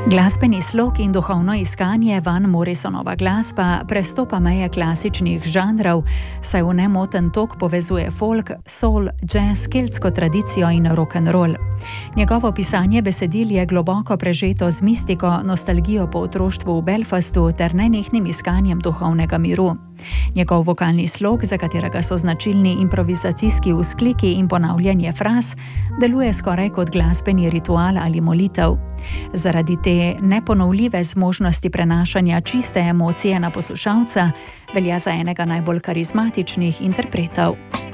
Glasbeni slog in duhovno iskanje Van Morrisonova glasba prestopa meje klasičnih žanrov, saj v nemoten tok povezuje folk, soul, jazz, keltsko tradicijo in rock'n'roll. Njegovo pisanje besedil je globoko prežeto z mistiko, nostalgijo po otroštvu v Belfastu ter nenehnim iskanjem duhovnega miru. Njegov vokalni slog, za katerega so značilni improvizacijski vzkliki in ponavljanje fraz, deluje skoraj kot glasbeni ritual ali molitev. Zaradi te neponovljive zmožnosti prenašanja čiste emocije na poslušalca velja za enega najbolj karizmatičnih interpretov.